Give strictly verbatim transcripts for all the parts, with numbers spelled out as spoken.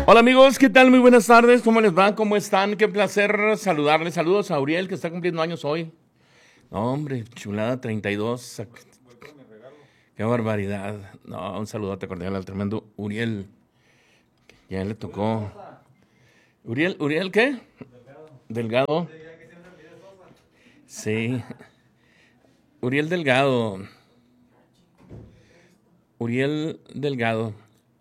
Hola amigos, ¿qué tal? Muy buenas tardes, ¿cómo les va? ¿Cómo están? Qué placer saludarles. Saludos a Uriel, que está cumpliendo años hoy. No, hombre, chulada, treinta y dos. Qué barbaridad. No, un saludote cordial al tremendo Uriel. Ya le tocó. ¿Uriel, Uriel qué? Delgado. Sí. Uriel Delgado. Uriel Delgado.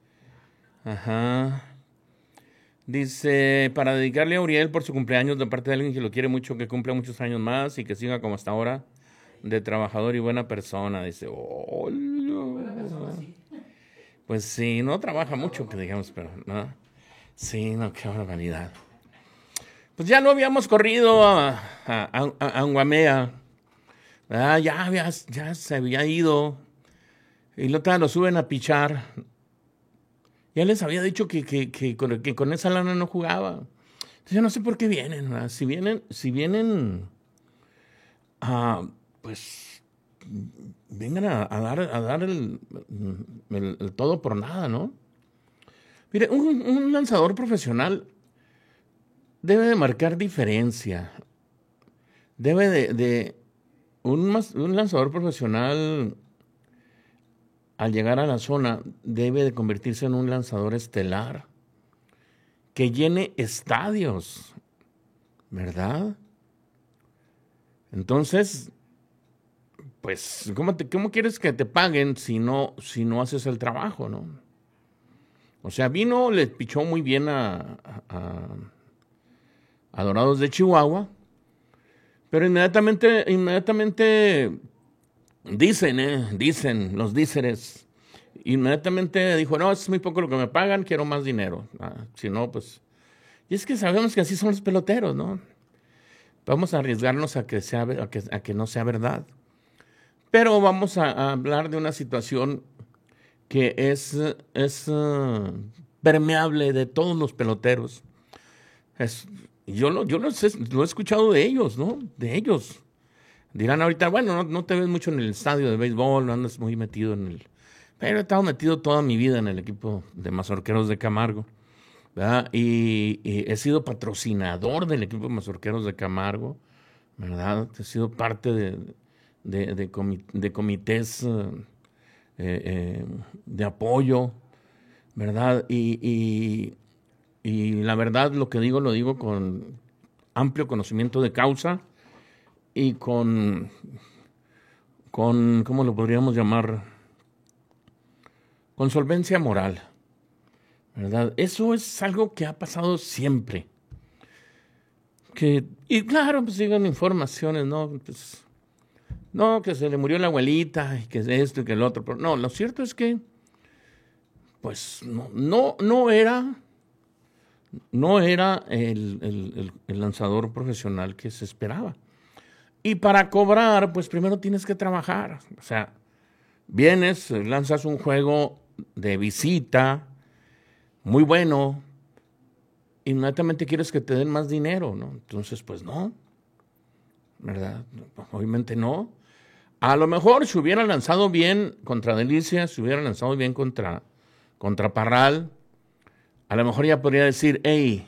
Ajá. Dice, para dedicarle a Uriel por su cumpleaños de parte de alguien que lo quiere mucho, que cumpla muchos años más y que siga como hasta ahora, de trabajador y buena persona. Dice, oh, no. Pues sí, no trabaja mucho, que digamos, pero no. Sí, no, qué barbaridad. Pues ya lo habíamos corrido a, a, a, a Anguamea. Ah, ya, había, ya se había ido. Y luego lo suben a pichar. Ya les había dicho que, que, que, con, que con esa lana no jugaba. Entonces yo no sé por qué vienen, ¿verdad? Si vienen, si vienen, uh, pues vengan a, a dar, a dar el, el, el todo por nada, ¿no? Mire, un, un lanzador profesional debe de marcar diferencia. Debe de, de un, un lanzador profesional, al llegar a la zona, debe de convertirse en un lanzador estelar que llene estadios, ¿verdad? Entonces, pues, ¿cómo, te, cómo quieres que te paguen si no, si no haces el trabajo, no? O sea, vino, le pichó muy bien a, a, a Dorados de Chihuahua, pero inmediatamente, inmediatamente dicen, eh, dicen los díceres, inmediatamente dijo, no, es muy poco lo que me pagan, quiero más dinero. Ah, si no, pues... Y es que sabemos que así son los peloteros, ¿no? Vamos a arriesgarnos a que, sea, a que, a que no sea verdad. Pero vamos a, a hablar de una situación que es, es uh, permeable de todos los peloteros. Es, yo lo, yo lo, sé, lo he escuchado de ellos, ¿no? De ellos. Dirán ahorita, bueno, no, no te ves mucho en el estadio de béisbol, no andas muy metido en el... Pero he estado metido toda mi vida en el equipo de Mazorqueros de Camargo, ¿verdad? Y, y he sido patrocinador del equipo de Mazorqueros de Camargo, ¿verdad? He sido parte de, de, de, comi, de comités uh, eh, eh, de apoyo, ¿verdad? Y, y, y la verdad, lo que digo, lo digo con amplio conocimiento de causa y con, con ¿cómo lo podríamos llamar? Con solvencia moral, ¿verdad? Eso es algo que ha pasado siempre. Que, y claro, pues llegan informaciones, ¿no? Pues, no, que se le murió la abuelita, y que es esto y que el otro. Pero no, lo cierto es que, pues, no, no, no era, no era el, el, el, el lanzador profesional que se esperaba. Y para cobrar, pues primero tienes que trabajar. O sea, vienes, lanzas un juego de visita, muy bueno, inmediatamente quieres que te den más dinero, ¿no? Entonces, pues no, ¿verdad? Obviamente no. A lo mejor si hubiera lanzado bien contra Delicia, si hubiera lanzado bien contra, contra Parral, a lo mejor ya podría decir, hey,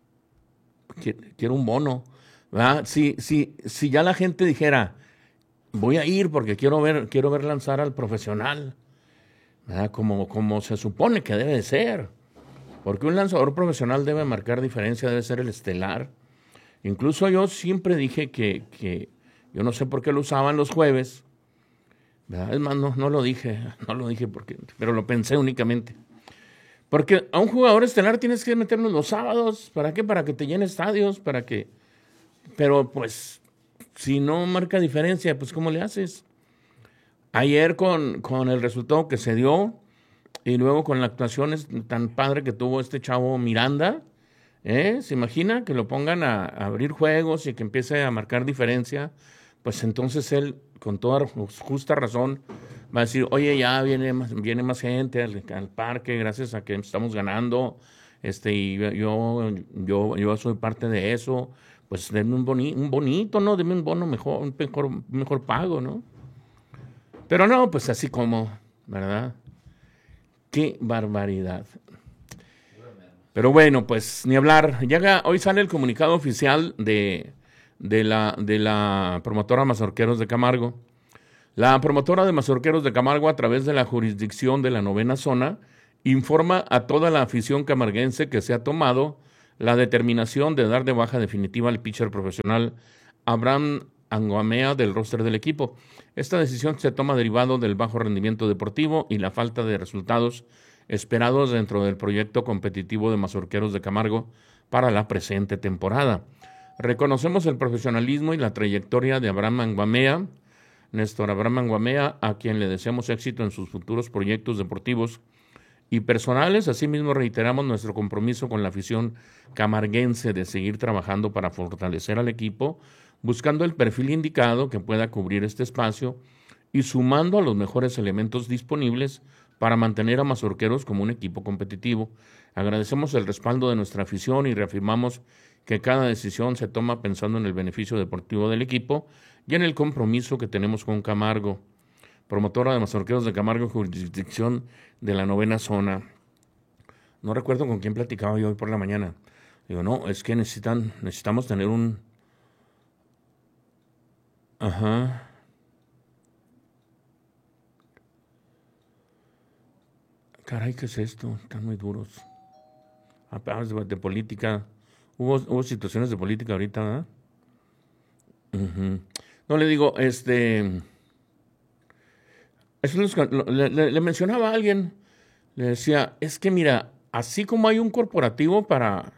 quiero un bono, ¿verdad? Si, si, si ya la gente dijera, voy a ir porque quiero ver, quiero ver lanzar al profesional, ¿verdad? Como, como se supone que debe de ser. Porque un lanzador profesional debe marcar diferencia, debe ser el estelar. Incluso yo siempre dije que, que yo no sé por qué lo usaban los jueves, ¿verdad? Es más, no, no lo dije, no lo dije porque, pero lo pensé únicamente. Porque a un jugador estelar tienes que meternos los sábados. ¿Para qué? Para que te llene estadios, para que... Pero pues, si no marca diferencia, pues ¿cómo le haces? Ayer con, con el resultado que se dio y luego con la actuación tan padre que tuvo este chavo Miranda, ¿eh? ¿Se imagina que lo pongan a, a abrir juegos y que empiece a marcar diferencia? Pues entonces él, con toda justa razón, va a decir, oye, ya viene más, viene más gente al, al parque gracias a que estamos ganando, este, y yo, yo, yo soy parte de eso, pues denme un, boni, un bonito, ¿no? Denme un bono mejor, un mejor, mejor pago, ¿no? Pero no, pues así como, ¿verdad? ¡Qué barbaridad! Pero bueno, pues ni hablar. Ya hoy sale el comunicado oficial de, de, la, de la promotora Mazorqueros de Camargo. La promotora de Mazorqueros de Camargo, a través de la jurisdicción de la novena zona, informa a toda la afición camarguense que se ha tomado la determinación de dar de baja definitiva al pitcher profesional Abraham Anguamea del roster del equipo. Esta decisión se toma derivado del bajo rendimiento deportivo y la falta de resultados esperados dentro del proyecto competitivo de Mazorqueros de Camargo para la presente temporada. Reconocemos el profesionalismo y la trayectoria de Abraham Anguamea, Néstor Abraham Anguamea, a quien le deseamos éxito en sus futuros proyectos deportivos y personales. Asimismo, reiteramos nuestro compromiso con la afición camarguense de seguir trabajando para fortalecer al equipo, buscando el perfil indicado que pueda cubrir este espacio y sumando a los mejores elementos disponibles para mantener a Mazorqueros como un equipo competitivo. Agradecemos el respaldo de nuestra afición y reafirmamos que cada decisión se toma pensando en el beneficio deportivo del equipo y en el compromiso que tenemos con Camargo. Promotora de Mazorqueros de Camargo, jurisdicción de la novena zona. No recuerdo con quién platicaba yo hoy por la mañana. Digo, no, es que necesitan, necesitamos tener un... Ajá... Caray, ¿qué es esto? Están muy duros. Apenas de, de política. Hubo, hubo situaciones de política ahorita, ¿verdad? Uh-huh. No, le digo, este... Eso es, le, le, le mencionaba a alguien, le decía, es que mira, así como hay un corporativo para,